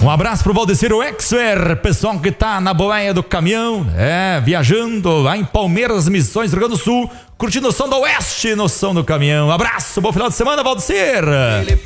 Um abraço pro Valdecir Wexler, pessoal que tá na boleia do caminhão, viajando lá em Palmeiras, Missões, Rio Grande do Sul, curtindo o som do Oeste no som do caminhão. Um abraço, bom final de semana, Valdecir.